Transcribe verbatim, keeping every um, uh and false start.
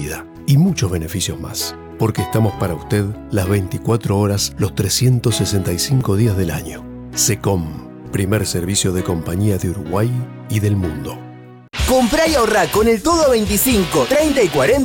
vida y muchos beneficios más. Porque estamos para usted las veinticuatro horas, los trescientos sesenta y cinco días del año. SECOM, primer servicio de compañía de Uruguay y del mundo. Comprá y ahorrá con el todo a veinticinco, treinta y cuarenta